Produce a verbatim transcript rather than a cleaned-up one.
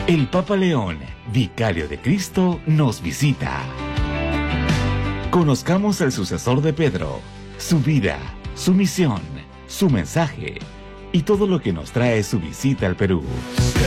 El Papa León, vicario de Cristo, nos visita. Conozcamos al sucesor de Pedro, su vida, su misión, su mensaje y todo lo que nos trae su visita al Perú.